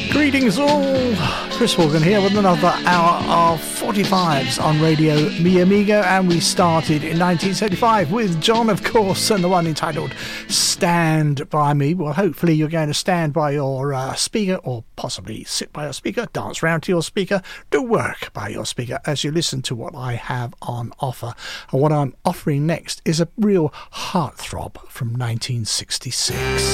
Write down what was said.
Greetings all, Chris Morgan here with another hour of 45s on Radio Mi Amigo, and we started in 1975 with John, of course, and the one entitled Stand By Me. Well, hopefully you're going to stand by your speaker, or possibly sit by your speaker, dance round to your speaker, do work by your speaker as you listen to what I have on offer. And what I'm offering next is a real heartthrob from 1966.